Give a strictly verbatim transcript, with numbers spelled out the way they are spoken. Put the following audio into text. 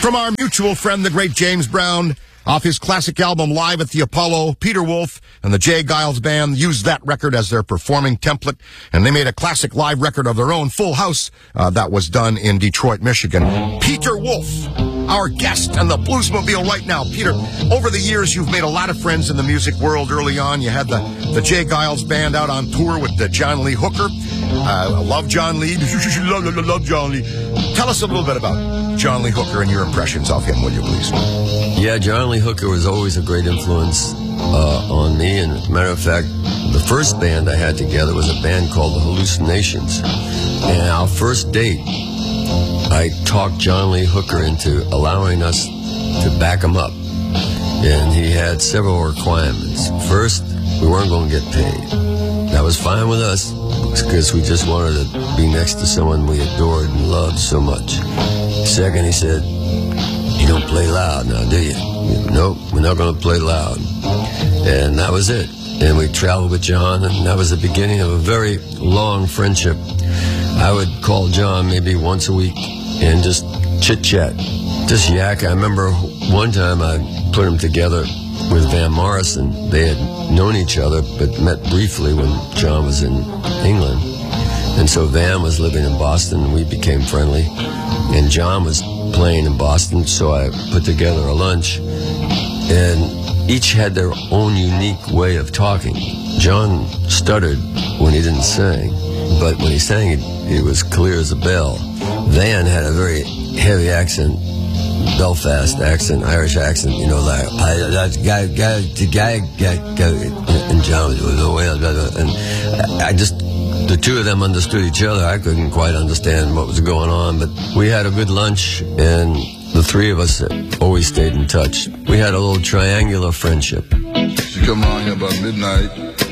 From our mutual friend, the great James Brown, off his classic album Live at the Apollo, Peter Wolf and the Jay Giles Band used that record as their performing template, and they made a classic live record of their own, Full House, uh, that was done in Detroit, Michigan. Peter Wolf, our guest on the Bluesmobile right now. Peter, over the years, you've made a lot of friends in the music world. Early on, you had the, the Jay Giles Band out on tour with the John Lee Hooker. Uh, I love John Lee. love, love, love John Lee. Tell us a little bit about John Lee Hooker and your impressions of him, will you please? Yeah, John Lee Hooker was always a great influence uh, on me. And as a matter of fact, the first band I had together was a band called the Hallucinations. And our first date, I talked John Lee Hooker into allowing us to back him up. And he had several requirements. First, we weren't going to get paid. That was fine with us because we just wanted to be next to someone we adored and loved so much. Second, he said, "You don't play loud now, do you?" "Nope, we're not going to play loud." And that was it. And we traveled with John, and that was the beginning of a very long friendship. I would call John maybe once a week and just chit-chat, just yak. I remember one time I put him together with Van Morrison. They had known each other, but met briefly when John was in England. And so Van was living in Boston, and we became friendly. And John was playing in Boston, so I put together a lunch. And each had their own unique way of talking. John stuttered when he didn't sing, but when he sang, it, it was clear as a bell. Van had a very heavy accent, Belfast accent, Irish accent, you know, like, I, guy, guy, guy, guy, guy, and John was, and I just, the two of them understood each other. I couldn't quite understand what was going on, but we had a good lunch, and the three of us always stayed in touch. We had a little triangular friendship. She come around here about midnight.